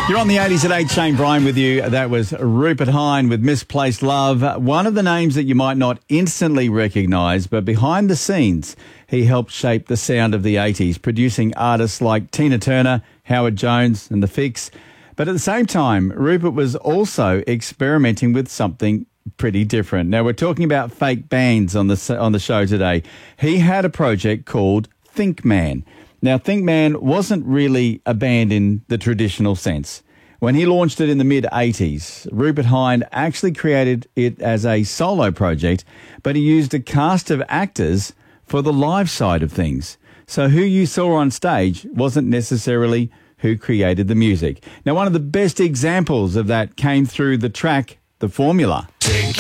You're on the 80s at 8, Shane Bryan with you. That was Rupert Hine with Misplaced Love. One of the names that you might not instantly recognise, but behind the scenes, he helped shape the sound of the 80s, producing artists like Tina Turner, Howard Jones and The Fix. But at the same time, Rupert was also experimenting with something pretty different. Now, we're talking about fake bands on the show today. He had a project called Think Man. Now, Think Man wasn't really a band in the traditional sense. When he launched it in the mid-80s, Rupert Hine actually created it as a solo project, but he used a cast of actors for the live side of things. So who you saw on stage wasn't necessarily who created the music. Now, one of the best examples of that came through the track The Formula.